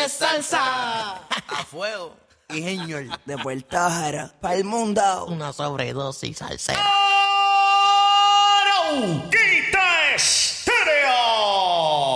de salsa. A fuego. Y señor, de Puerto Jara, para el mundo. Una sobredosis salsera.